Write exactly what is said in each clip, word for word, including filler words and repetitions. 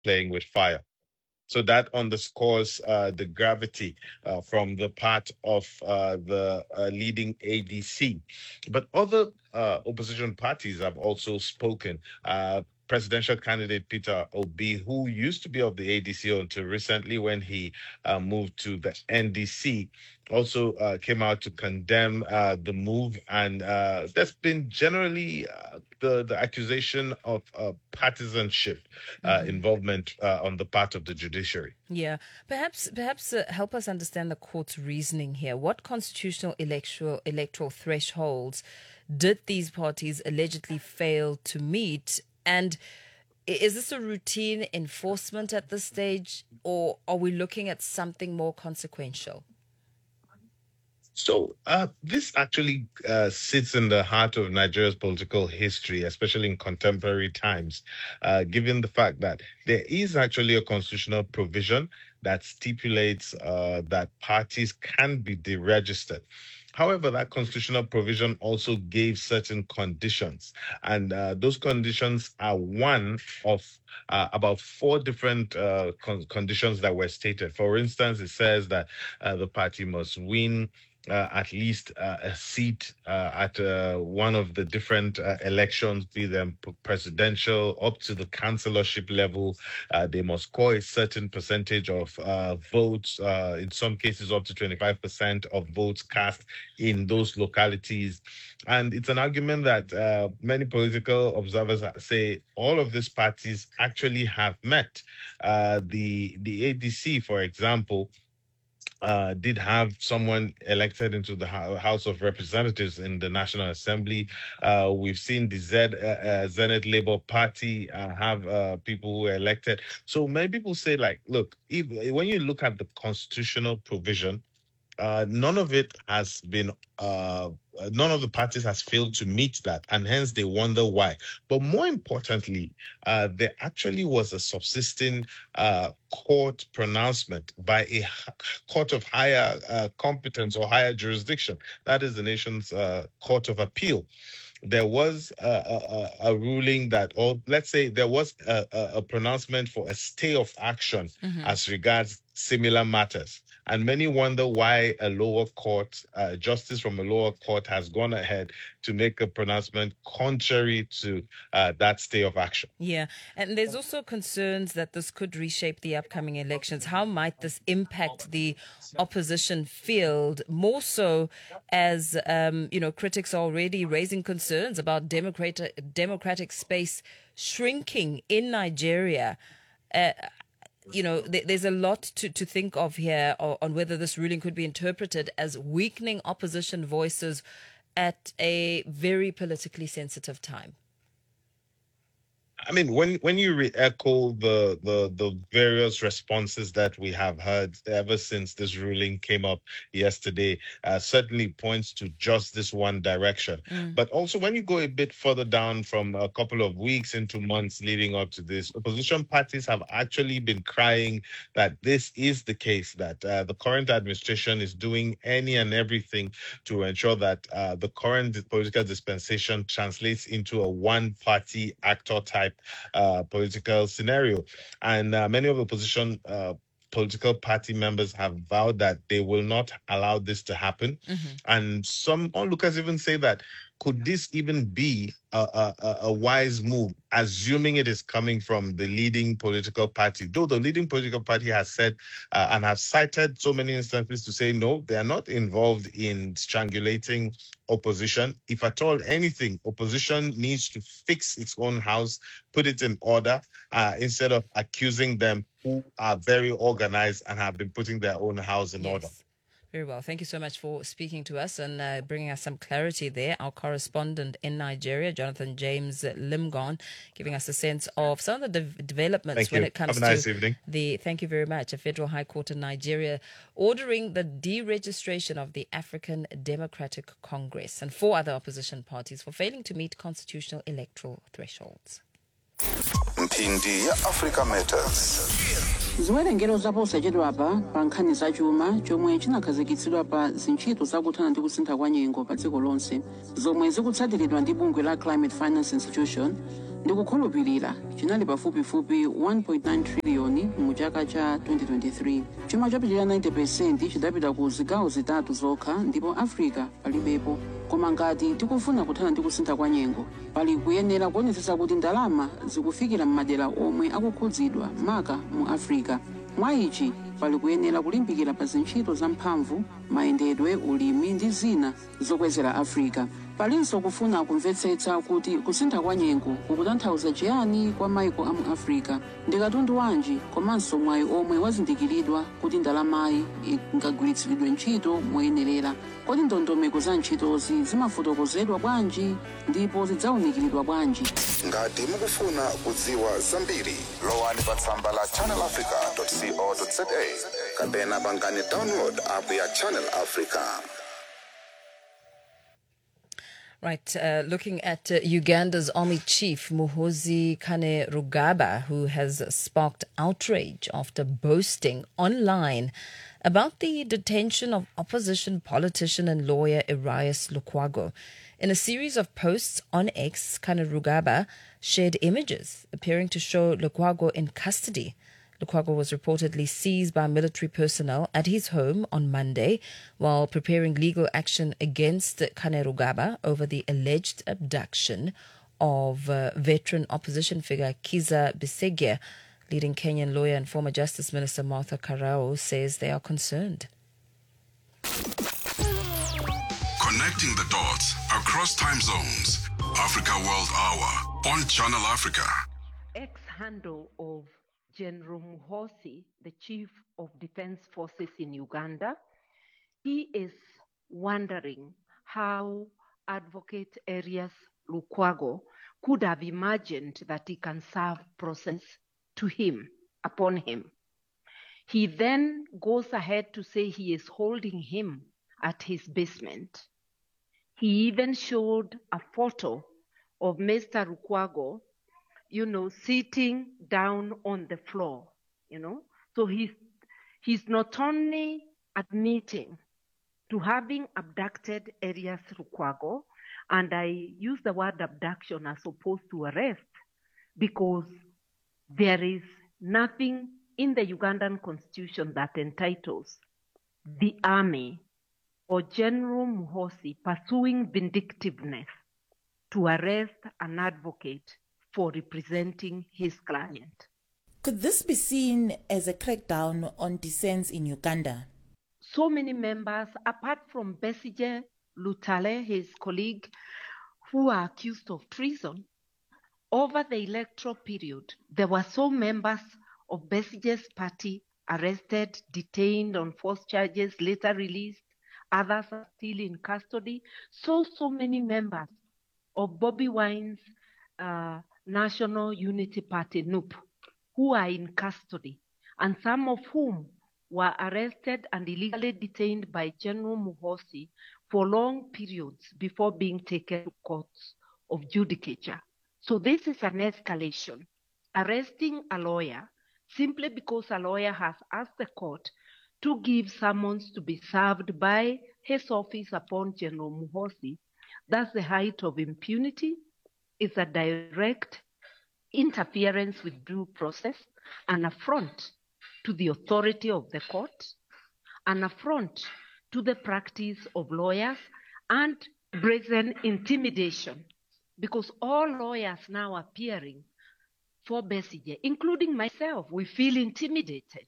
playing with fire. So that underscores uh, the gravity uh, from the part of uh, the uh, leading A D C. But other uh, opposition parties have also spoken. Uh, Presidential candidate Peter Obi, who used to be of the A D C until recently when he uh, moved to the N D C, also uh, came out to condemn uh, the move. And uh, there's been generally uh, the, the accusation of uh, partisanship uh, Mm-hmm. involvement uh, on the part of the judiciary. Yeah, perhaps perhaps uh, help us understand the court's reasoning here. What constitutional electoral electoral thresholds did these parties allegedly fail to meet? And i- is this a routine enforcement at this stage, or are we looking at something more consequential? So uh, this actually uh, sits in the heart of Nigeria's political history, especially in contemporary times, uh, given the fact that there is actually a constitutional provision that stipulates uh, that parties can be deregistered. However, that constitutional provision also gave certain conditions, and uh, those conditions are one of uh, about four different uh, con- conditions that were stated. For instance, it says that uh, the party must win uh, at least uh, a seat uh, at uh, one of the different uh, elections, be them p- presidential up to the councillorship level. Uh, they must score a certain percentage of uh, votes, uh, in some cases up to twenty-five percent of votes cast in those localities. And it's an argument that uh, many political observers say all of these parties actually have met. Uh, the, the A D C, for example, uh, did have someone elected into the Hou- House of Representatives in the National Assembly. Uh, we've seen the Z, uh, uh, Zenith Labour Party uh, have uh, people who are elected. So many people say, like, look, if, when you look at the constitutional provision, uh, none of it has been uh, uh, none of the parties has failed to meet that, and hence they wonder why. But more importantly, uh, there actually was a subsisting uh, court pronouncement by a h- court of higher uh, competence or higher jurisdiction, that is the nation's uh, court of appeal. There was a, a, a a ruling that, or let's say there was a, a, a pronouncement for a stay of action Mm-hmm. as regards similar matters. And many wonder why a lower court, uh, justice from a lower court, has gone ahead to make a pronouncement contrary to uh, that stay of action. Yeah, and there's also concerns that this could reshape the upcoming elections. How might this impact the opposition field more so as um, you know, critics are already raising concerns about democratic democratic space shrinking in Nigeria? Uh, you know, th- there's a lot to, to think of here o- on whether this ruling could be interpreted as weakening opposition voices at a very politically sensitive time. I mean, when when you re-echo the the the various responses that we have heard ever since this ruling came up yesterday, uh, certainly points to just this one direction. Mm. But also, when you go a bit further down from a couple of weeks into months leading up to this, opposition parties have actually been crying that this is the case, that uh, the current administration is doing any and everything to ensure that uh, the current political dispensation translates into a one-party actor type uh, political scenario. And uh, many of the opposition uh, political party members have vowed that they will not allow this to happen. Mm-hmm. And some onlookers even say that could this even be a, a, a a wise move, assuming it is coming from the leading political party? Though the leading political party has said uh, and have cited so many instances to say no, they are not involved in strangulating opposition. If at all anything, opposition needs to fix its own house, put it in order, uh, instead of accusing them who are very organized and have been putting their own house in order. Yes. Very well. Thank you so much for speaking to us and uh, bringing us some clarity there. Our correspondent in Nigeria, Jonathan James Limgon, giving us a sense of some of the de- developments Thank when you. it Have comes a to nice evening. the, thank you very much, a federal high court in Nigeria ordering the deregistration of the African Democratic Congress and four other opposition parties for failing to meet constitutional electoral thresholds. mphindi ya Africa Matters. ziwerengero zaposachedwa apa pa nkhani za chuma chomwe chinakhazikitsidwa pa zintchito zakuthana ndi kusintha kwa nyengo pa dziko lonse zomwe zikutsatiridwa ndi bungwe la Climate Finance Institution ndikukhulupirira chinali pafupifupi one point nine triliyoni mu chaka cha twenty twenty-three. chuma chopitirira ninety percent chidapita ku zigawo zitatu zokha ndipo africa palibepo. Koma ngati tikufuna kuthana ndi kusintha kwa nyengo, pali kuyenera kuonetsetsa kuti ndalama zikufikira m'madera omwe akukhudzidwa maka mu africa. Mwa ichi pali kuyenera kulimbikira pa zintchito zamphamvu, mayendedwe, ulimi ndi zina zokwezera africa. Palinso kufuna kumvetsetsa kuti kusintha kwa nyengo kukutanthauza chiyani kwa maiko a mu africa, ndi katundu wanji komanso mwayi omwe wazindikiridwa kuti ndalamayi ingagwiritsidwe ntchito moyenerera. Kodi ndondomeko za ntchitozi zimafotokozedwa bwanji ndipo zidzawunikiridwa bwanji? Ngati mukufuna kudziwa zambiri, lowani pa tsamba la channel africa dot co dot za kapena pangani download app ya Channel Africa. Right, uh, looking at uh, Uganda's army chief, Muhoozi Kainerugaba, who has sparked outrage after boasting online about the detention of opposition politician and lawyer Erias Lukwago. In a series of posts on X, Kainerugaba shared images appearing to show Lukwago in custody. Lukwago was reportedly seized by military personnel at his home on Monday while preparing legal action against Kainerugaba over the alleged abduction of uh, veteran opposition figure Kizza Besigye. Leading Kenyan lawyer and former Justice Minister Martha Karao says they are concerned. Connecting the dots across time zones. Africa World Hour on Channel Africa. Ex-handle of General Muhoozi, the Chief of Defense Forces in Uganda, he is wondering how Advocate Erias Lukwago could have imagined that he can serve process to him, upon him. He then goes ahead to say he is holding him at his basement. He even showed a photo of Mister Lukwago, you know, sitting down on the floor, you know. So he's, he's not only admitting to having abducted Erias Lukwago, and I use the word abduction as opposed to arrest, because there is nothing in the Ugandan constitution that entitles the army or General Muhoozi pursuing vindictiveness to arrest an advocate for representing his client. Could this be seen as a crackdown on dissents in Uganda? So many members, apart from Besigye Lutale, his colleague, who are accused of treason, over the electoral period, there were so members of Besigye's party arrested, detained on false charges, later released. Others are still in custody. So, so many members of Bobby Wine's uh, National Unity Party, N U P, who are in custody, and some of whom were arrested and illegally detained by General Muhoozi for long periods before being taken to courts of judicature. So this is an escalation. Arresting a lawyer simply because a lawyer has asked the court to give summons to be served by his office upon General Muhoozi, that's the height of impunity. It's a direct interference with due process, an affront to the authority of the court, an affront to the practice of lawyers, and brazen intimidation. Because all lawyers now appearing for Besigye, including myself, we feel intimidated.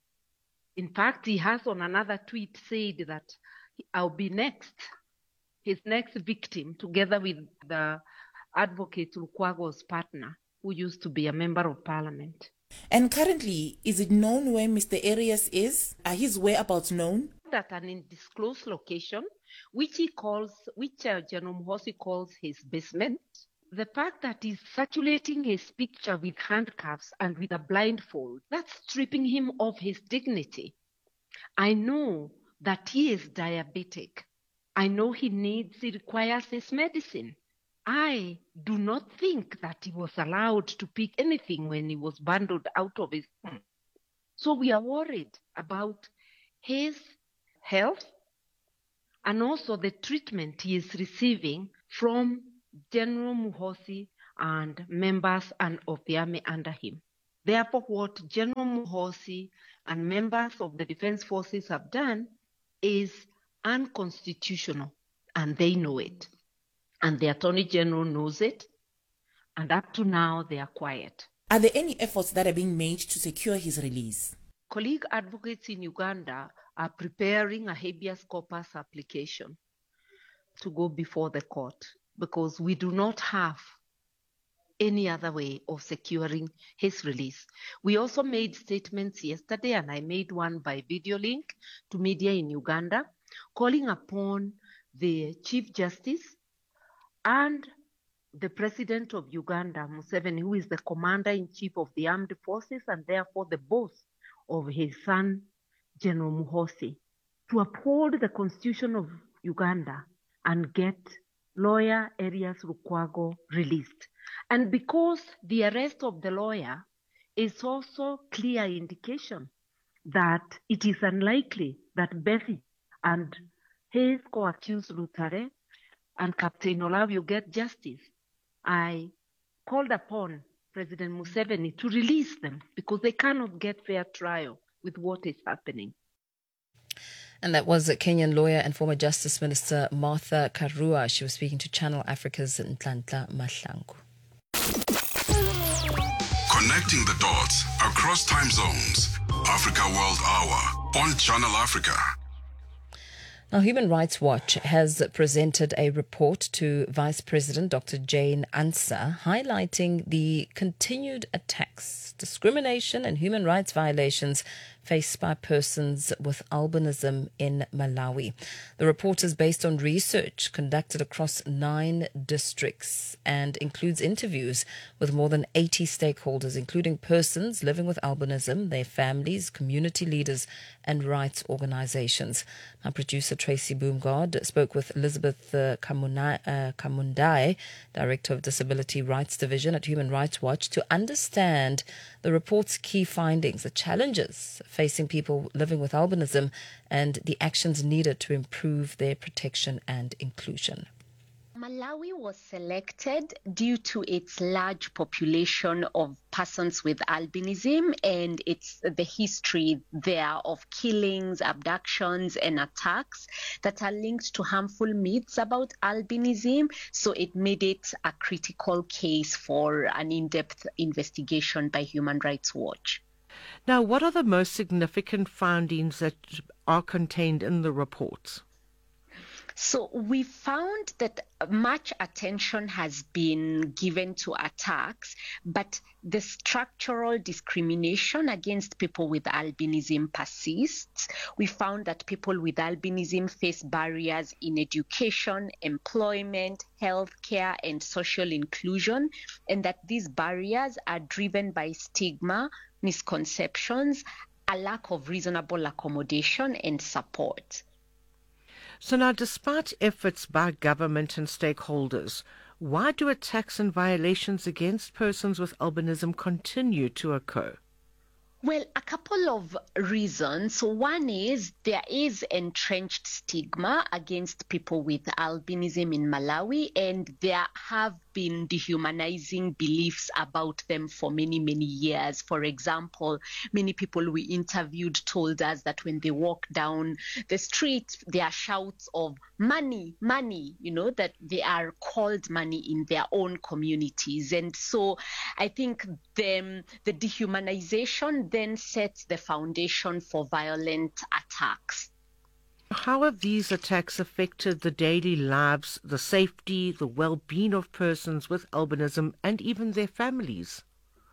In fact, he has on another tweet said that I'll be next, his next victim, together with the advocate Lukwago's partner, who used to be a member of parliament. And currently, is it known where Mister Erias is? Are his whereabouts known? At an undisclosed location, which he calls, which uh, General Muhoozi calls his basement. The fact that he's circulating his picture with handcuffs and with a blindfold, that's stripping him of his dignity. I know that he is diabetic. I know he needs, he requires his medicine. I do not think that he was allowed to pick anything when he was bundled out of his home. So we are worried about his health and also the treatment he is receiving from General Muhoozi and members and of the army under him. Therefore, what General Muhoozi and members of the Defense Forces have done is unconstitutional, and they know it. And the Attorney General knows it, and up to now they are quiet. Are there any efforts that are being made to secure his release? Colleague advocates in Uganda are preparing a habeas corpus application to go before the court because we do not have any other way of securing his release. We also made statements yesterday, and I made one by video link to media in Uganda, calling upon the Chief Justice and the President of Uganda, Museveni, who is the Commander-in-Chief of the Armed Forces and therefore the boss of his son, General Muhoozi, to uphold the Constitution of Uganda and get lawyer Erias Lukwago released. And because the arrest of the lawyer is also clear indication that it is unlikely that Bessie and his co-accused Lutare and Captain Olav will get justice, I called upon President Museveni to release them because they cannot get fair trial with what is happening. And that was Kenyan lawyer and former Justice Minister Martha Karua. She was speaking to Channel Africa's Nhlanhla Mahlangu. Connecting the dots across time zones. Africa World Hour on Channel Africa. Now, Human Rights Watch has presented a report to Vice President Doctor Jane Ansa highlighting the continued attacks, discrimination and human rights violations faced by persons with albinism in Malawi. The report is based on research conducted across nine districts and includes interviews with more than eighty stakeholders, including persons living with albinism, their families, community leaders and rights organizations. Now, producer Tracy Boomgard spoke with Elizabeth uh, Kamuna, uh, Kamundai, Director of Disability Rights Division at Human Rights Watch, to understand the report's key findings, the challenges facing people living with albinism, and the actions needed to improve their protection and inclusion. Malawi was selected due to its large population of persons with albinism and its the history there of killings, abductions and attacks that are linked to harmful myths about albinism. So it made it a critical case for an in-depth investigation by Human Rights Watch. Now, what are the most significant findings that are contained in the report? So we found that much attention has been given to attacks, but the structural discrimination against people with albinism persists. We found that people with albinism face barriers in education, employment, healthcare, and social inclusion, and that these barriers are driven by stigma, misconceptions, a lack of reasonable accommodation and support. So now, despite efforts by government and stakeholders, why do attacks and violations against persons with albinism continue to occur? Well, a couple of reasons. One is there is entrenched stigma against people with albinism in Malawi, and there have been dehumanizing beliefs about them for many, many years. For example, many people we interviewed told us that when they walk down the street, there are shouts of money, money, you know, that they are called money in their own communities. And so I think the, the dehumanization then sets the foundation for violent attacks. How have these attacks affected the daily lives, the safety, the well-being of persons with albinism and even their families?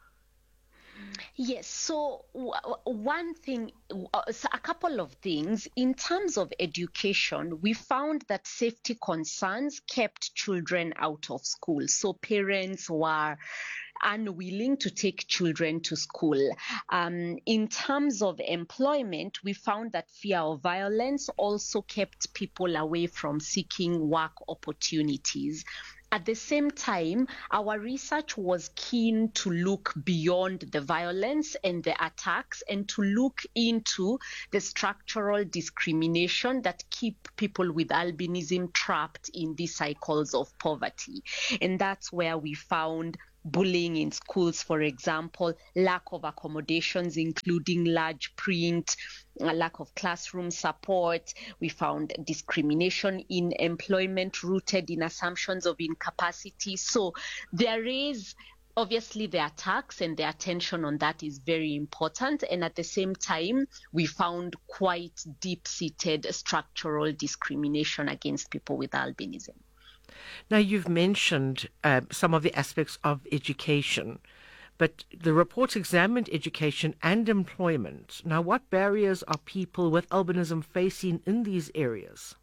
Yes, so w- one thing, uh, so a couple of things. In terms of education, we found that safety concerns kept children out of school. So parents were unwilling to take children to school. Um, in terms of employment, we found that fear of violence also kept people away from seeking work opportunities. At the same time, our research was keen to look beyond the violence and the attacks and to look into the structural discrimination that keep people with albinism trapped in these cycles of poverty. And that's where we found bullying in schools, for example, lack of accommodations, including large print, a lack of classroom support. We found discrimination in employment rooted in assumptions of incapacity. So there is obviously the attacks, and the attention on that is very important. And at the same time, we found quite deep-seated structural discrimination against people with albinism. Now, you've mentioned uh, some of the aspects of education, but the report examined education and employment. Now, what barriers are people with albinism facing in these areas?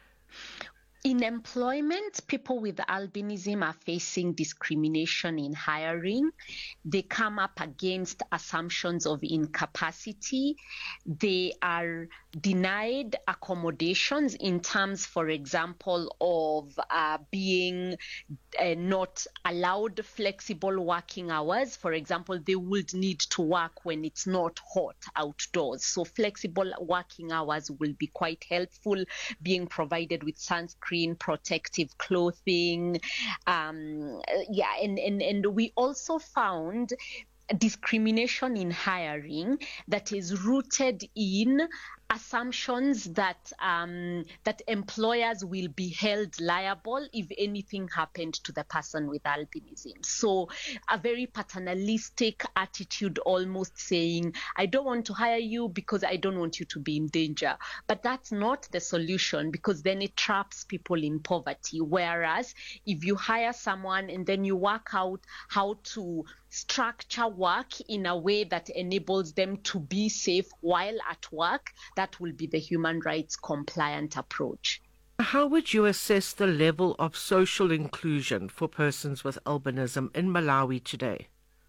In employment, people with albinism are facing discrimination in hiring. They come up against assumptions of incapacity. They are denied accommodations in terms, for example, of uh, being uh, not allowed flexible working hours. For example, they would need to work when it's not hot outdoors. So flexible working hours will be quite helpful, being provided with sunscreen, protective clothing. Um, yeah, and, and, and we also found discrimination in hiring that is rooted in assumptions that um, that employers will be held liable if anything happened to the person with albinism. So a very paternalistic attitude, almost saying, I don't want to hire you because I don't want you to be in danger. But that's not the solution, because then it traps people in poverty. Whereas if you hire someone and then you work out how to structure work in a way that enables them to be safe while at work, that will be the human rights compliant approach. How would you assess the level of social inclusion for persons with albinism in Malawi today?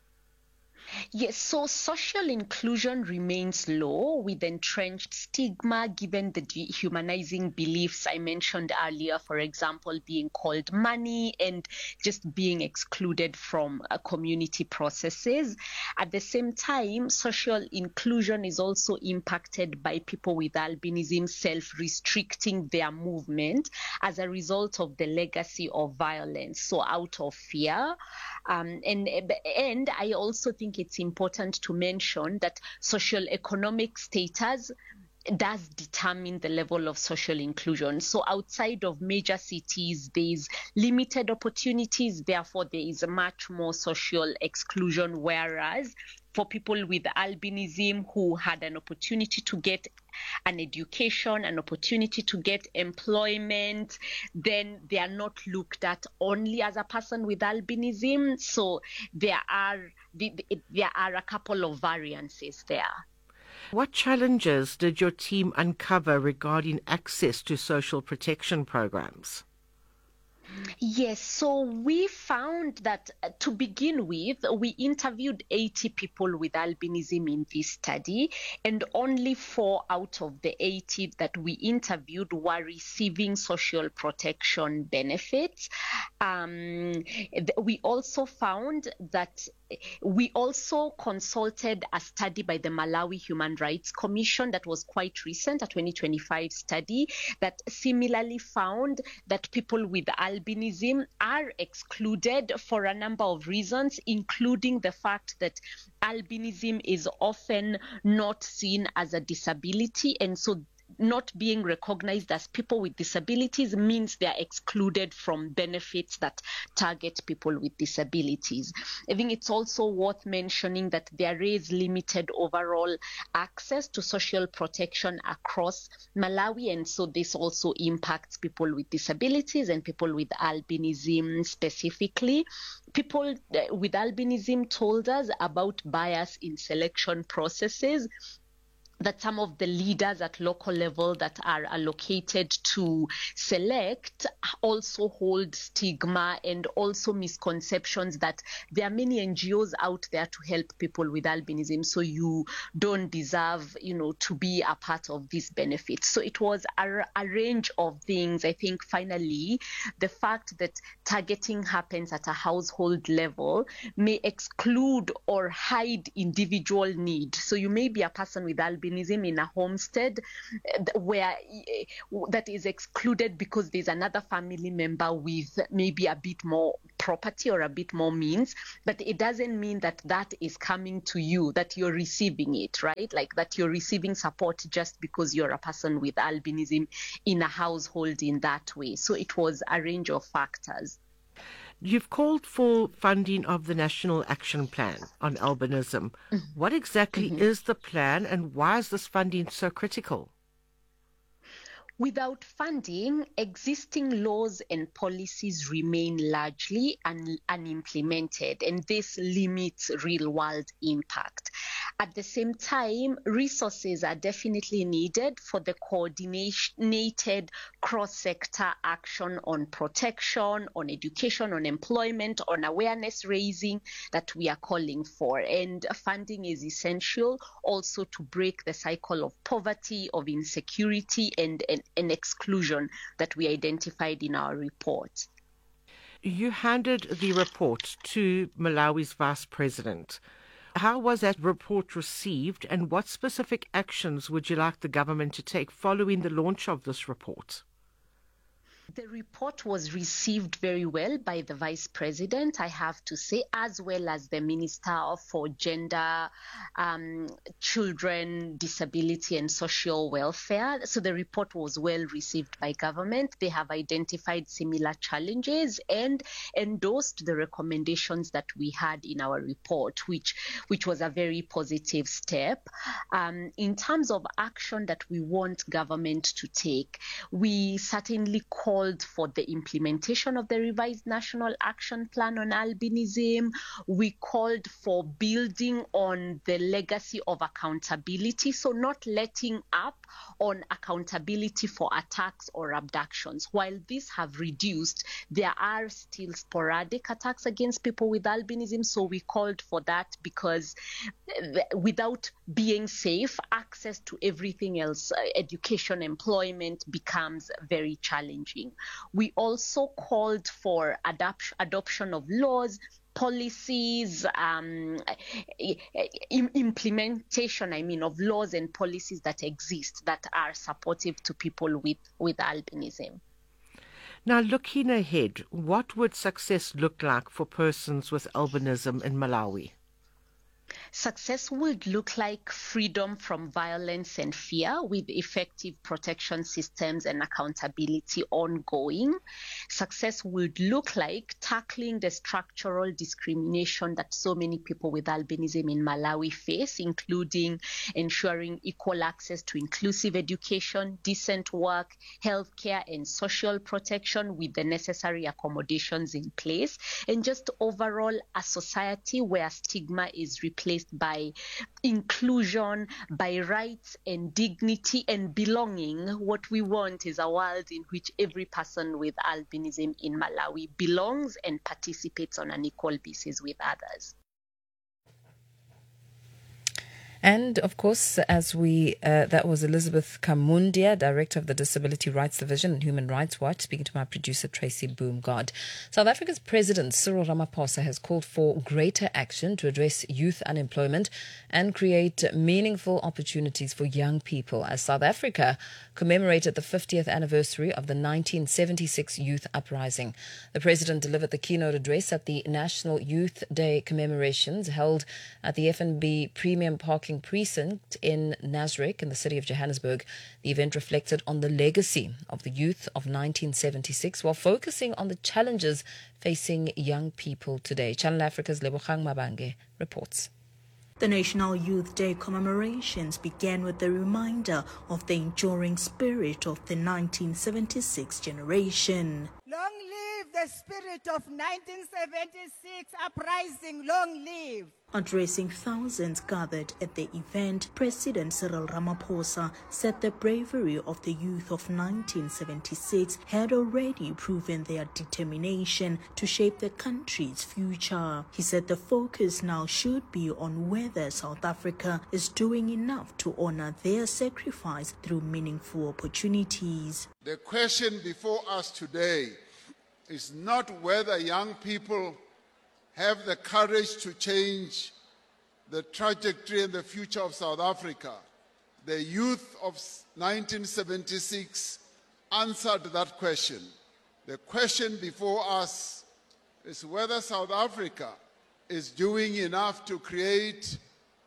Yes, so social inclusion remains low, with entrenched stigma given the dehumanizing beliefs I mentioned earlier, for example, being called money and just being excluded from uh, community processes. At the same time, social inclusion is also impacted by people with albinism self-restricting their movement as a result of the legacy of violence, so out of fear. Um, and, and I also think it's important to mention that social economic status does determine the level of social inclusion. So outside of major cities, there's limited opportunities, therefore there is much more social exclusion, whereas for people with albinism who had an opportunity to get an education, an opportunity to get employment, then they are not looked at only as a person with albinism. So there are there are a couple of variances there. What challenges did your team uncover regarding access to social protection programs? Yes, so we found that uh, to begin with, we interviewed eighty people with albinism in this study, and only four out of the eighty that we interviewed were receiving social protection benefits. Um, th- we also found that we also consulted a study by the Malawi Human Rights Commission that was quite recent, a twenty twenty-five study that similarly found that people with albinism are excluded for a number of reasons, including the fact that albinism is often not seen as a disability, and so not being recognized as people with disabilities means they are excluded from benefits that target people with disabilities. I think it's also worth mentioning that there is limited overall access to social protection across Malawi, and so this also impacts people with disabilities and people with albinism specifically. People with albinism told us about bias in selection processes. that some of the leaders at local level that are allocated to select also hold stigma and also misconceptions that there are many N G Os out there to help people with albinism, so you don't deserve, you know, to be a part of these benefits. So it was a, a range of things. I think finally, the fact that targeting happens at a household level may exclude or hide individual need. So you may be a person with albinism in a homestead where that is excluded because there's another family member with maybe a bit more property or a bit more means, but it doesn't mean that that is coming to you, that you're receiving it, right? Like that you're receiving support just because you're a person with albinism in a household in that way. So it was a range of factors. You've called for funding of the National Action Plan on Albinism. Mm-hmm. What exactly mm-hmm. is the plan, and why is this funding so critical? Without funding, existing laws and policies remain largely un- unimplemented, and this limits real-world impact. At the same time, resources are definitely needed for the coordinated cross-sector action on protection, on education, on employment, on awareness raising that we are calling for. And funding is essential also to break the cycle of poverty, of insecurity, and, and, and exclusion that we identified in our report. You handed the report to Malawi's Vice President. How was that report received, and what specific actions would you like the government to take following the launch of this report? The report was received very well by the Vice President, I have to say, as well as the Minister for Gender, um, Children, Disability and Social Welfare. So the report was well received by government. They have identified similar challenges and endorsed the recommendations that we had in our report, which, which was a very positive step. Um, in terms of action that we want government to take, we certainly call for the implementation of the revised National Action Plan on Albinism. We called for building on the legacy of accountability, so not letting up on accountability for attacks or abductions. While these have reduced, there are still sporadic attacks against people with albinism, so we called for that because without being safe, access to everything else, uh, education, employment, becomes very challenging. We also called for adop- adoption of laws, policies, um, implementation, I mean, of laws and policies that exist that are supportive to people with, with albinism. Now, looking ahead, what would success look like for persons with albinism in Malawi? Success would look like freedom from violence and fear with effective protection systems and accountability ongoing. Success would look like tackling the structural discrimination that so many people with albinism in Malawi face, including ensuring equal access to inclusive education, decent work, healthcare, and social protection with the necessary accommodations in place, and just overall a society where stigma is replaced by inclusion, by rights and dignity and belonging. What we want is a world in which every person with albinism in Malawi belongs and participates on an equal basis with others. And, of course, as we, uh, that was Elizabeth Kamundia, Director of the Disability Rights Division and Human Rights Watch, speaking to my producer, Tracy Boomgard. South Africa's President Cyril Ramaphosa has called for greater action to address youth unemployment and create meaningful opportunities for young people as South Africa commemorated the fiftieth anniversary of the nineteen seventy-six Youth Uprising. The President delivered the keynote address at the National Youth Day commemorations held at the F N B Premium Parking Precinct in Nasrec in the city of Johannesburg. The event reflected on the legacy of the youth of nineteen seventy-six while focusing on the challenges facing young people today. Channel Africa's Lebogang Mabange reports. The National Youth Day commemorations began with a reminder of the enduring spirit of the nineteen seventy-six generation. Long live the spirit of nineteen seventy-six uprising. Long live. Addressing thousands gathered at the event, President Cyril Ramaphosa said the bravery of the youth of nineteen seventy-six had already proven their determination to shape the country's future. He said the focus now should be on whether South Africa is doing enough to honor their sacrifice through meaningful opportunities. The question before us today is not whether young people have the courage to change the trajectory and the future of South Africa. The youth of nineteen seventy-six answered that question. The question before us is whether South Africa is doing enough to create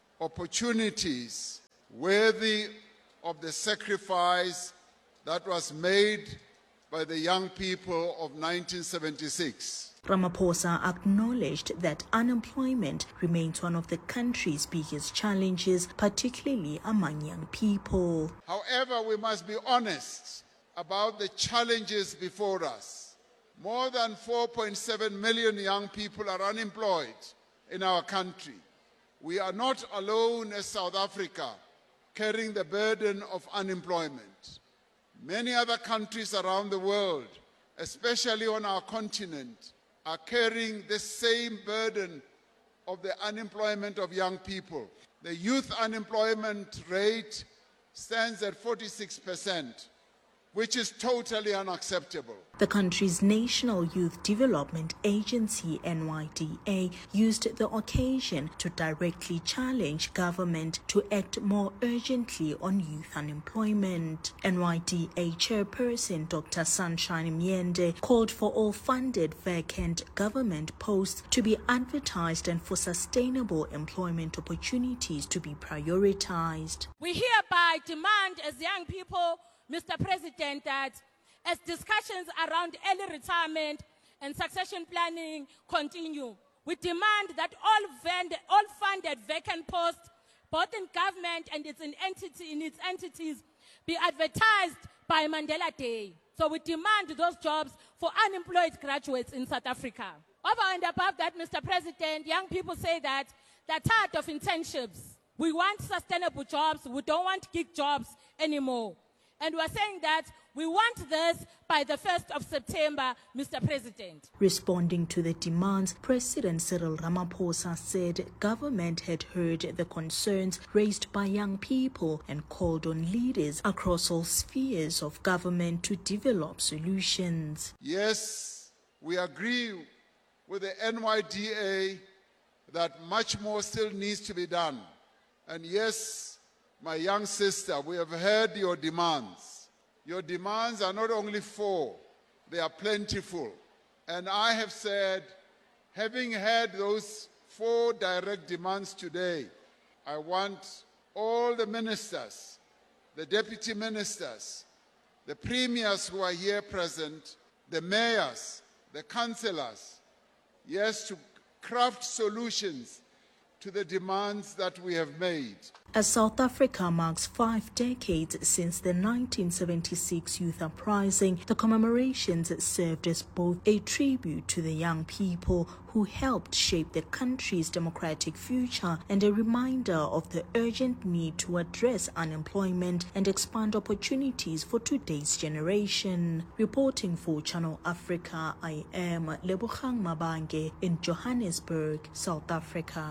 opportunities worthy of the sacrifice that was made by the young people of nineteen seventy-six. Ramaphosa acknowledged that unemployment remains one of the country's biggest challenges, particularly among young people. However, we must be honest about the challenges before us. More than four point seven million young people are unemployed in our country. We are not alone as South Africa carrying the burden of unemployment. Many other countries around the world, especially on our continent, are carrying the same burden of the unemployment of young people. The youth unemployment rate stands at forty-six percent, which is totally unacceptable. The country's National Youth Development Agency, N Y D A, used the occasion to directly challenge government to act more urgently on youth unemployment. N Y D A chairperson Doctor Sunshine Mjende called for all funded vacant government posts to be advertised and for sustainable employment opportunities to be prioritized. We hereby demand as young people, Mister President, that as discussions around early retirement and succession planning continue, we demand that all, vend- all funded vacant posts, both in government and its in, entity, in its entities, be advertised by Mandela Day. So we demand those jobs for unemployed graduates in South Africa. Over and above that, Mister President, young people say that they're tired of internships. We want sustainable jobs. We don't want gig jobs anymore. And we're saying that we want this by the first of September, Mister President. Responding to the demands, President Cyril Ramaphosa said government had heard the concerns raised by young people and called on leaders across all spheres of government to develop solutions. Yes, we agree with the N Y D A that much more still needs to be done. And yes, my young sister, we have heard your demands. Your demands are not only four, they are plentiful. And I have said, having heard those four direct demands today, I want all the ministers, the deputy ministers, the premiers who are here present, the mayors, the councillors, yes, to craft solutions to the demands that we have made. As South Africa marks five decades since the nineteen seventy-six youth uprising, the commemorations served as both a tribute to the young people who helped shape the country's democratic future and a reminder of the urgent need to address unemployment and expand opportunities for today's generation. Reporting for Channel Africa, I am Lebogang Mabange in Johannesburg, South Africa.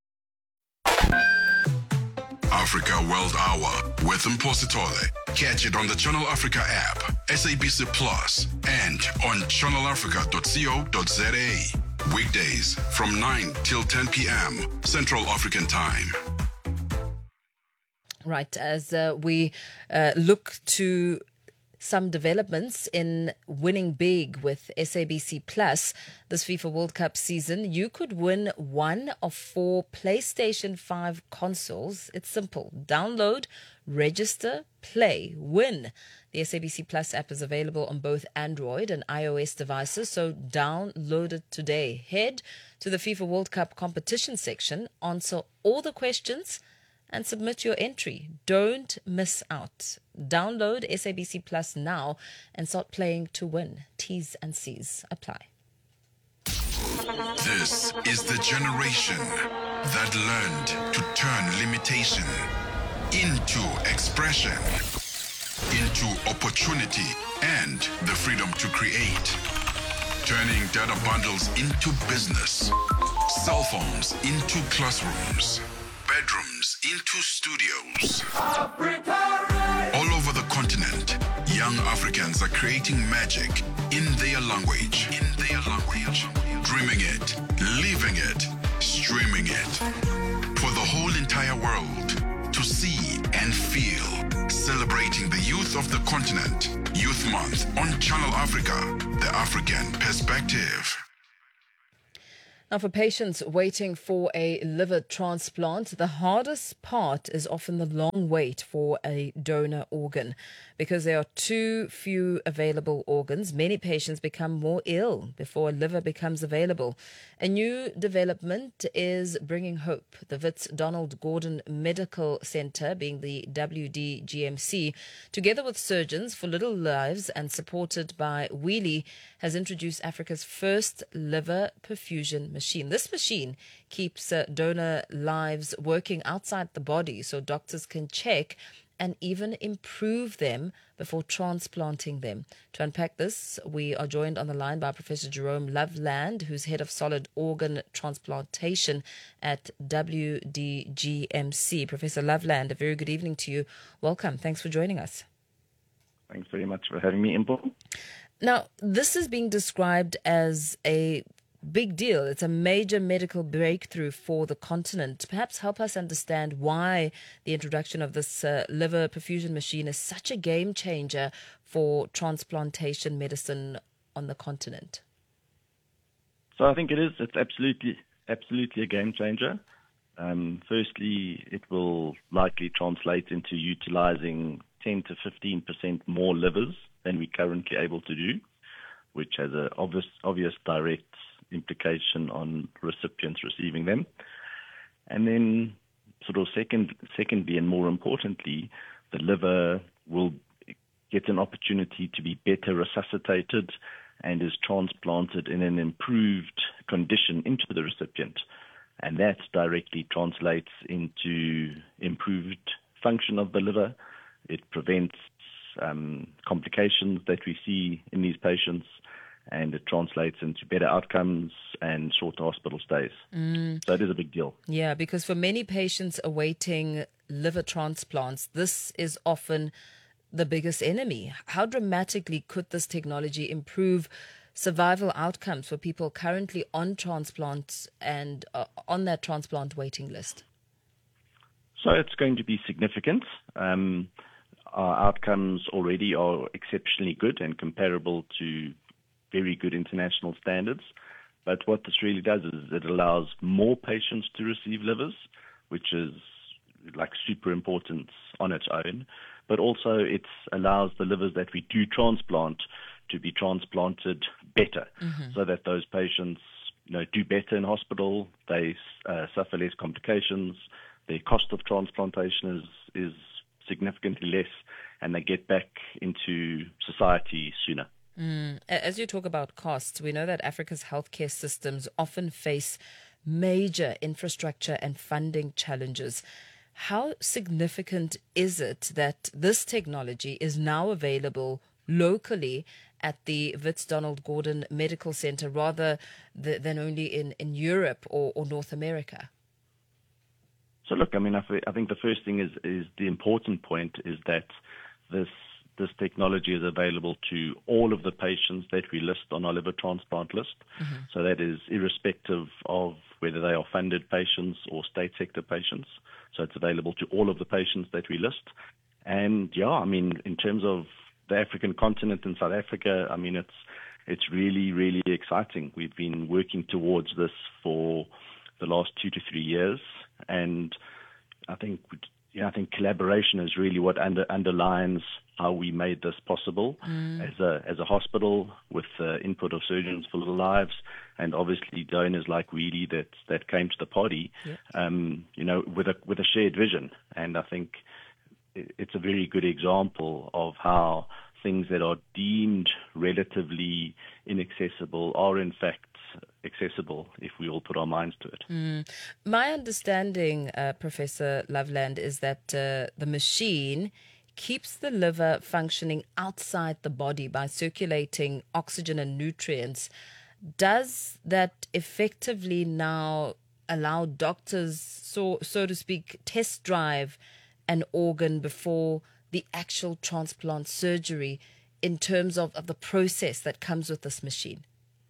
Africa World Hour with Mpho Sithole. Catch it on the Channel Africa app, S A B C Plus, and on channel africa dot co dot za. Weekdays from nine till ten p.m. Central African Time. Right, as uh, we uh, look to some developments in winning big with S A B C Plus this FIFA World Cup season, you could win one of four PlayStation five consoles. It's simple. Download, register, play, win. The S A B C Plus app is available on both Android and iOS devices, so download it today. Head to the FIFA World Cup competition section, answer all the questions, and submit your entry. Don't miss out. Download S A B C Plus now and start playing to win. T's and C's apply. This is the generation that learned to turn limitation into expression, into opportunity and the freedom to create. Turning data bundles into business, cell phones into classrooms, bedrooms into studios. Africa! All over the continent, young Africans are creating magic in their language. In their language. Dreaming it, living it, streaming it. For the whole entire world to see and feel. Celebrating the youth of the continent. Youth Month on Channel Africa, the African perspective. Now, for patients waiting for a liver transplant, the hardest part is often the long wait for a donor organ. Because there are too few available organs, many patients become more ill before a liver becomes available. A new development is bringing hope. The Wits Donald Gordon Medical Centre, being the W D G M C, together with Surgeons for Little Lives and supported by Wheelie, has introduced Africa's first liver perfusion machine. This machine keeps uh, donor lives working outside the body so doctors can check and even improve them before transplanting them. To unpack this, we are joined on the line by Professor Jerome Loveland, who's head of solid organ transplantation at W D G M C. Professor Loveland, a very good evening to you. Welcome. Thanks for joining us. Thanks very much for having me, Impo. Now, this is being described as a big deal. It's a major medical breakthrough for the continent. Perhaps help us understand why the introduction of this uh, liver perfusion machine is such a game changer for transplantation medicine on the continent. So I think it is. It's absolutely, absolutely a game changer. Um, firstly, it will likely translate into utilizing ten to fifteen percent more livers than we're currently able to do, which has an obvious, obvious direct implication on recipients receiving them. And then sort of second, secondly and more importantly, the liver will get an opportunity to be better resuscitated and is transplanted in an improved condition into the recipient. And that directly translates into improved function of the liver. It prevents um, complications that we see in these patients, and it translates into better outcomes and shorter hospital stays. Mm. So it is a big deal. Yeah, because for many patients awaiting liver transplants, this is often the biggest enemy. How dramatically could this technology improve survival outcomes for people currently on transplant and uh, on that transplant waiting list? So it's going to be significant. Um, our outcomes already are exceptionally good and comparable to very good international standards. But what this really does is it allows more patients to receive livers, which is like super important on its own. But also it allows the livers that we do transplant to be transplanted better, mm-hmm. so that those patients, you know, do better in hospital, they uh, suffer less complications, their cost of transplantation is, is significantly less, and they get back into society sooner. Mm. As you talk about costs, we know that Africa's healthcare systems often face major infrastructure and funding challenges. How significant is it that this technology is now available locally at the Wits Donald Gordon Medical Centre rather th- than only in, in Europe or, or North America? So look, I mean, I, th- I think the first thing is, is the important point is that this This technology is available to all of the patients that we list on our liver transplant list. Mm-hmm. So that is irrespective of whether they are funded patients or state sector patients. So it's available to all of the patients that we list. And yeah, I mean, in terms of the African continent and South Africa, I mean, it's it's really, really exciting. We've been working towards this for the last two to three years. And I think yeah, I think collaboration is really what under, underlines how we made this possible Mm. as a as a hospital with the input of Surgeons for Little Lives, and obviously donors like Weedy that that came to the party, Yeah. um, you know, with a with a shared vision. And I think it- it's a very good example of how things that are deemed relatively inaccessible are in fact accessible if we all put our minds to it. Mm. My understanding, uh, Professor Loveland, is that uh, the machine keeps the liver functioning outside the body by circulating oxygen and nutrients. Does that effectively now allow doctors, so so to speak, test drive an organ before the actual transplant surgery in terms of, of the process that comes with this machine?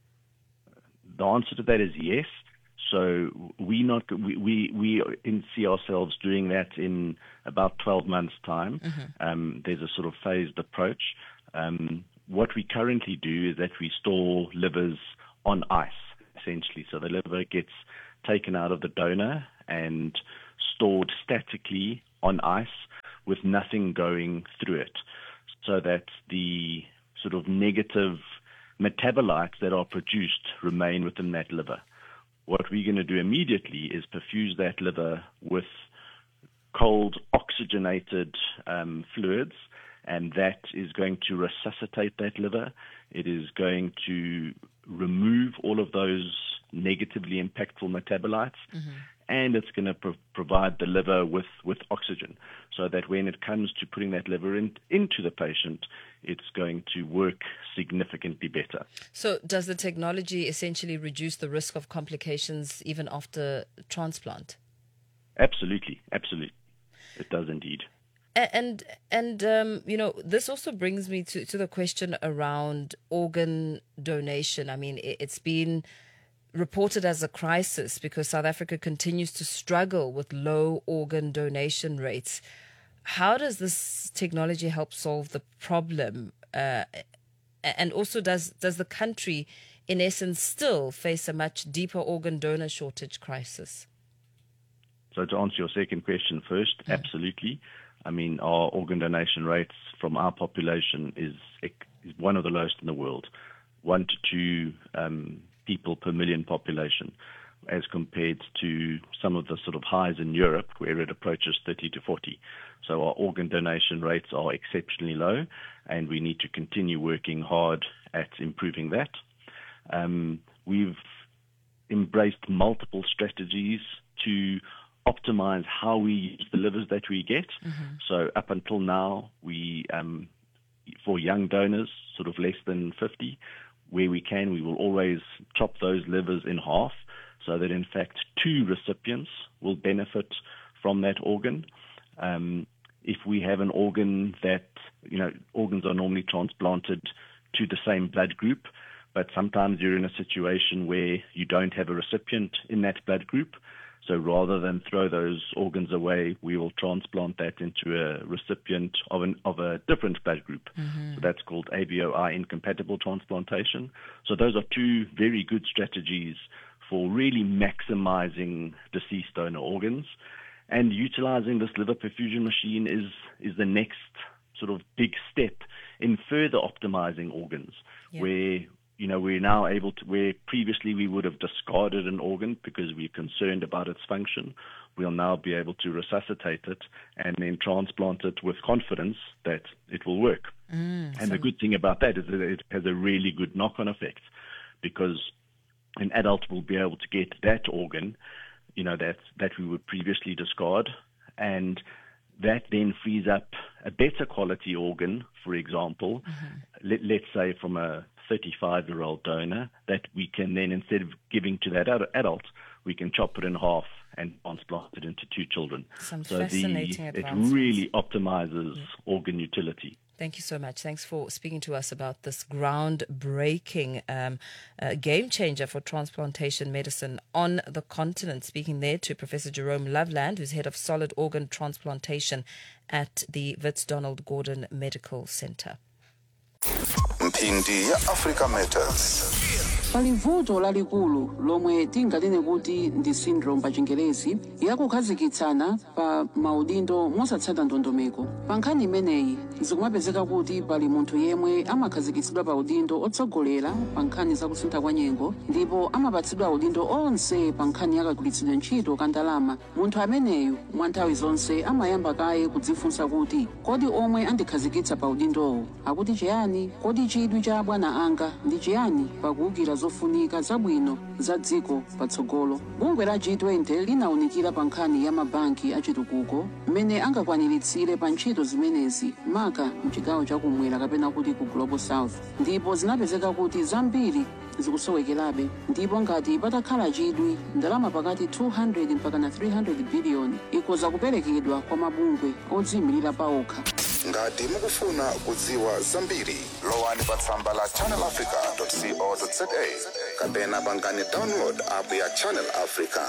The answer to that is yes. So we not we we, we in see ourselves doing that in about twelve months' time. Mm-hmm. Um, there's a sort of phased approach. Um, what we currently do is that we store livers on ice, essentially. So the liver gets taken out of the donor and stored statically on ice with nothing going through it, so that the sort of negative metabolites that are produced remain within that liver. What we're going to do immediately is perfuse that liver with cold oxygenated um, fluids, and that is going to resuscitate that liver. It is going to remove all of those negatively impactful metabolites, Mm-hmm. and it's going to pro- provide the liver with, with oxygen, so that when it comes to putting that liver in, into the patient, it's going to work significantly better. So does the technology essentially reduce the risk of complications even after transplant? Absolutely, absolutely. It does indeed. A- And, and um, you know, this also brings me to, to the question around organ donation. I mean, it, it's been reported as a crisis because South Africa continues to struggle with low organ donation rates. How does this technology help solve the problem? Uh, and also, does does the country, in essence, still face a much deeper organ donor shortage crisis? So to answer your second question first, absolutely. I mean, our organ donation rates from our population is, is one of the lowest in the world, one to two um, people per million population, as compared to some of the sort of highs in Europe where it approaches thirty to forty. So our organ donation rates are exceptionally low, and we need to continue working hard at improving that. Um, we've embraced multiple strategies to optimize how we use the livers that we get. Mm-hmm. So up until now, we, um, for young donors, sort of less than fifty, where we can, we will always chop those livers in half, so that in fact two recipients will benefit from that organ. Um, if we have an organ that, you know, organs are normally transplanted to the same blood group, but sometimes you're in a situation where you don't have a recipient in that blood group. So rather than throw those organs away, we will transplant that into a recipient of an of a different blood group. Mm-hmm. So that's called A B O I incompatible transplantation. So those are two very good strategies for really maximizing deceased donor organs. And utilizing this liver perfusion machine is is the next sort of big step in further optimizing organs, Yeah. where you know, we're now able to, where previously we would have discarded an organ because we're concerned about its function, we'll now be able to resuscitate it and then transplant it with confidence that it will work. Mm, and the good thing about that is that it has a really good knock-on effect, because an adult will be able to get that organ, you know, that, that we would previously discard, and that then frees up a better quality organ, for example, mm-hmm. let, let's say from a thirty-five-year-old donor, that we can then, instead of giving to that ad- adult, we can chop it in half and transplant it into two children. Some so fascinating the, it advancements. really optimizes yeah. organ utility. Thank you so much. Thanks for speaking to us about this groundbreaking um, uh, game changer for transplantation medicine on the continent. Speaking there to Professor Jerome Loveland, who's head of solid organ transplantation at the Wits Donald Gordon Medical Center. Mphindi ya Africa Matters pali vuto lalikulu lomwe tingatene kuti ndi syndrome pa chingerezi yakukhazikitsana pa maudindo mosatsata ndondomeko. Pa nkhani imeneyi zikumapezeka kuti pali munthu yemwe amakhazikitsidwa pa udindo otsogolera pa nkhani zakusintha kwa nyengo ndipo amapatsidwa udindo onse pa nkhani yakagwiritsidwe ntchito ka ndalama. Munthu ameneyu mwa nthawi zonse amayamba kaye kudzifunsa kuti kodi omwe andikhazikitsa pa udindowo akuti chiyani, kodi chidwi cha abwana anga ndi chiyani pakuwukira zofunika zabwino za dziko patsogolo. Bungwe la G twenty linawunikira pa nkhani ya mabanki achitukuko mmene angakwaniritsire pa ntchito zimenezi maka mchigawo chakumwera kapena kuti ku Global South, ndipo zinapezeka kuti zambiri zikusowekerabe, ndipo ngati patakhala chidwi ndalama pakati two hundred mpaka na three hundred billion ikhoza kuperekedwa kwa mabungwe odziyimirira paokha. ngati mukufuna kudziwa zambiri lowani pa tsamba la channel africa dot co dot za kapena pangani download app ya Channel Africa.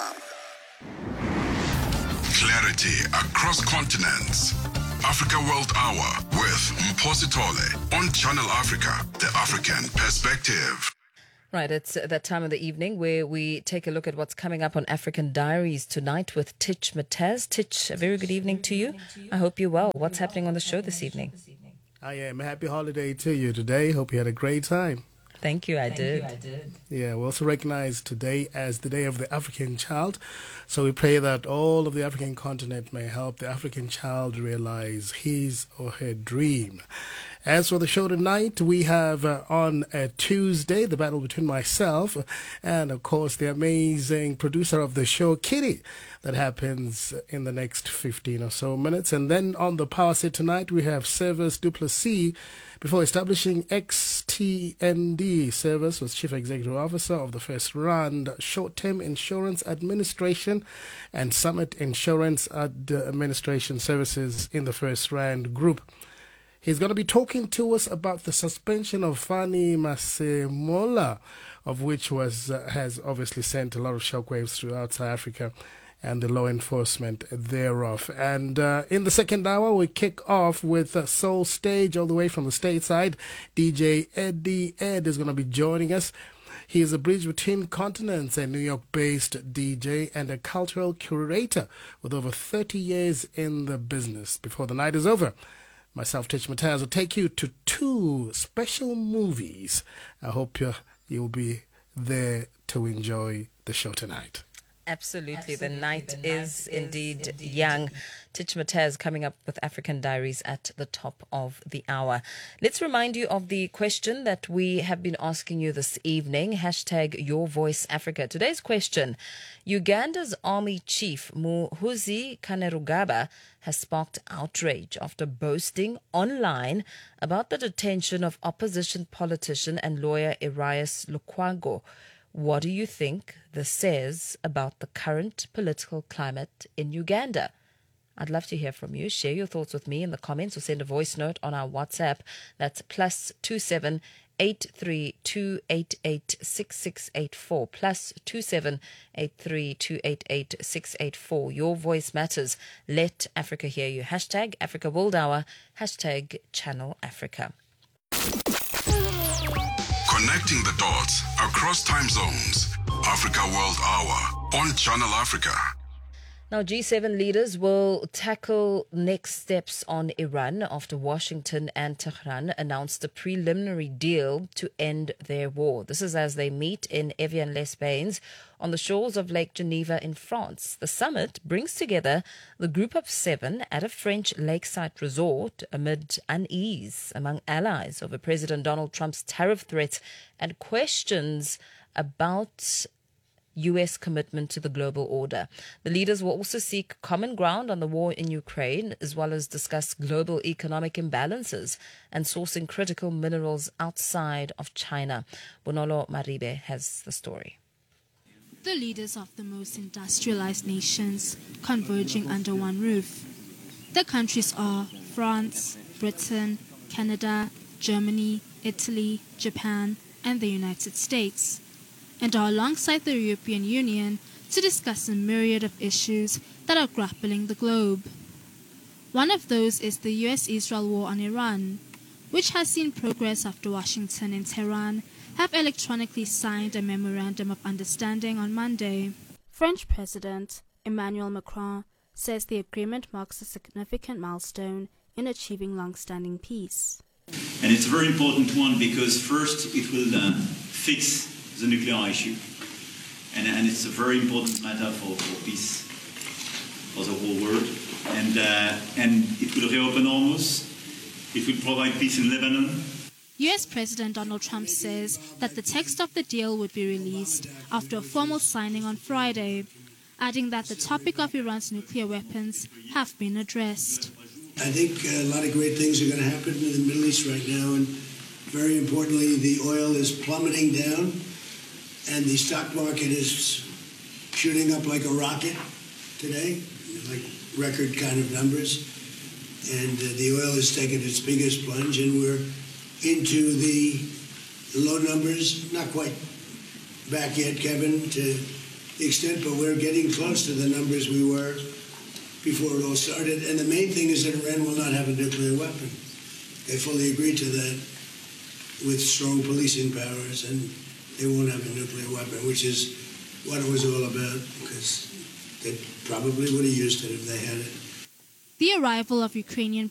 Clarity across continents. Africa World Hour with Mposi Tole on Channel Africa, the African perspective. Right, it's that time of the evening where we take a look at what's coming up on African Diaries tonight with Titch Mataz. Titch, a very good evening to you. I hope you're well. What's happening on the show this evening? I am. Happy holiday to you today. Hope you had a great time. Thank you, I Thank did. you, I did. Yeah, we also recognize today as the Day of the African Child. So we pray that all of the African continent may help the African child realize his or her dream. As for the show tonight, we have uh, on a Tuesday the battle between myself and, of course, the amazing producer of the show, Kitty. That happens in the next fifteen or so minutes. And then on the power set tonight, we have Service Duplessis. Before establishing X T N D, Service was Chief Executive Officer of the First Rand Short-Term Insurance Administration and Summit Insurance Administration Services in the First Rand Group. He's going to be talking to us about the suspension of Fani Masemola, of which was uh, has obviously sent a lot of shockwaves throughout South Africa and the law enforcement thereof. And uh, in the second hour, we kick off with uh, Soul Stage all the way from the stateside. D J Eddie Ed is going to be joining us. He is a bridge between continents, a New York-based D J and a cultural curator with over thirty years in the business. Before the night is over, myself, Titch Mataz, will take you to two special movies. I hope you, you'll be there to enjoy the show tonight. Absolutely. Absolutely. The night, The night is, is indeed, indeed young. Titch Mataz coming up with African Diaries at the top of the hour. Let's remind you of the question that we have been asking you this evening. Hashtag Your Voice Africa. Today's question: Uganda's army chief Muhoozi Kainerugaba has sparked outrage after boasting online about the detention of opposition politician and lawyer Erias Lukwago. What do you think this says about the current political climate in Uganda? I'd love to hear from you. Share your thoughts with me in the comments or send a voice note on our WhatsApp. That's plus two seven eight three two eight eight six six eight four. Plus two seven eight three two eight eight six eight four. Your voice matters. Let Africa hear you. Hashtag Africa World Hour. Hashtag Channel Africa. Connecting the dots across time zones. Africa World Hour on Channel Africa. Now, G seven leaders will tackle next steps on Iran after Washington and Tehran announced a preliminary deal to end their war. This is as they meet in Evian-les-Bains on the shores of Lake Geneva in France. The summit brings together the group of seven at a French lakeside resort amid unease among allies over President Donald Trump's tariff threats and questions about U S commitment to the global order. The leaders will also seek common ground on the war in Ukraine, as well as discuss global economic imbalances and sourcing critical minerals outside of China. Bonolo Maribe has the story. The leaders of the most industrialized nations converging under one roof. The countries are France, Britain, Canada, Germany, Italy, Japan, and the United States, and are alongside the European Union to discuss a myriad of issues that are grappling the globe. One of those is the U S Israel war on Iran, which has seen progress after Washington and Tehran have electronically signed a memorandum of understanding on Monday. French President Emmanuel Macron says the agreement marks a significant milestone in achieving long-standing peace. And it's a very important one because first it will uh, fix the nuclear issue. And, and it's a very important matter for, for peace, for the whole world. And, uh, and it will reopen Hormuz. It will provide peace in Lebanon. U S President Donald Trump says that the text of the deal would be released after a formal signing on Friday, adding that the topic of Iran's nuclear weapons have been addressed. I think a lot of great things are going to happen in the Middle East right now, and very importantly, the oil is plummeting down, and the stock market is shooting up like a rocket today, like record kind of numbers, and uh, the oil has taken its biggest plunge, and we're into the low numbers, not quite back yet, Kevin, to the extent, but we're getting close to the numbers we were before it all started. And the main thing is that Iran will not have a nuclear weapon. They fully agreed to that with strong policing powers, and they won't have a nuclear weapon, which is what it was all about, because they probably would have used it if they had it. The arrival of Ukrainian